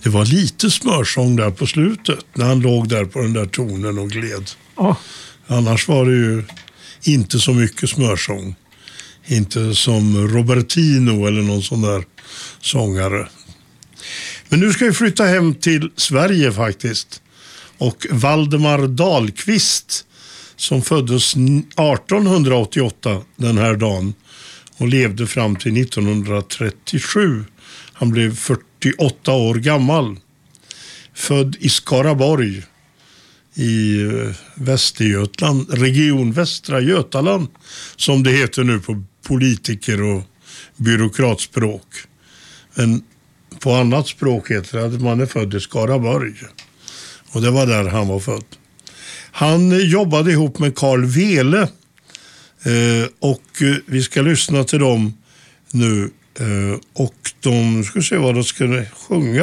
det var lite smörsång där på slutet när han låg där på den där tonen och gled. Annars var det ju inte så mycket smörsång. Inte som Robertino eller någon sån där sångare. Men nu ska vi flytta hem till Sverige faktiskt. Och Valdemar Dahlqvist som föddes 1888 den här dagen och levde fram till 1937. Han blev 48 år gammal. Född i Skaraborg i Västergötland, region Västra Götaland som det heter nu på politiker- och byråkratspråk. Men på annat språk heter det att man är född i Skaraborg. Och det var där han var född. Han jobbade ihop med Carl Wele och vi ska lyssna till dem nu och de ska se vad de ska sjunga.